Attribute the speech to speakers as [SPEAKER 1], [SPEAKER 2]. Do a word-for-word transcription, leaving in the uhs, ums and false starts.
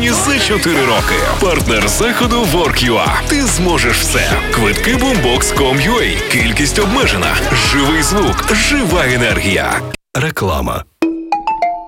[SPEAKER 1] Україні за чотири роки. Партнер заходу WorkUA. Ти зможеш все. Квитки бумбокс крапка ком крапка ю а. Кількість обмежена. Живий звук. Жива енергія. Реклама.